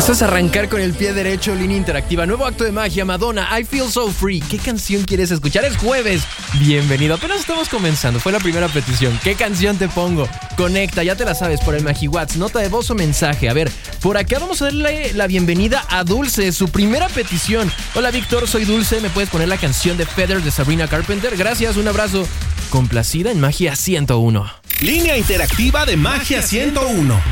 Esto es arrancar con el pie derecho, línea interactiva. Nuevo acto de magia, Madonna, I Feel So Free. ¿Qué canción quieres escuchar? Es jueves. Bienvenido. Apenas estamos comenzando. Fue la primera petición. ¿Qué canción te pongo? Conecta, ya te la sabes, por el MagiWhat's. Nota de voz o mensaje. A ver, por acá vamos a darle la bienvenida a Dulce, su primera petición. Hola, Víctor, soy Dulce. ¿Me puedes poner la canción de Feather de Sabrina Carpenter? Gracias, un abrazo. Complacida en Magia 101. Línea interactiva de Magia 101.